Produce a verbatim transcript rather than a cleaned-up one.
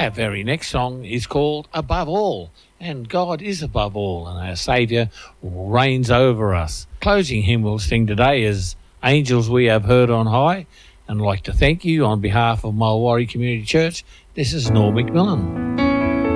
Our very next song is called Above All, and God is above all, and our Saviour reigns over us. Closing hymn we'll sing today is Angels We Have Heard on High, and I'd like to thank you on behalf of Mulwaree Community Church. This is Norm McMillan.